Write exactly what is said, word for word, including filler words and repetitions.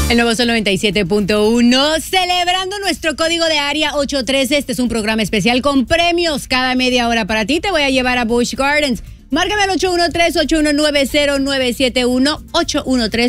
El nuevo Sol noventa y siete punto uno, celebrando nuestro código de área ocho trece. Este es un programa especial con premios cada media hora para ti. Te voy a llevar a Busch Gardens. Márcame al ocho uno tres, ocho uno nueve, cero nueve siete uno, ocho uno tres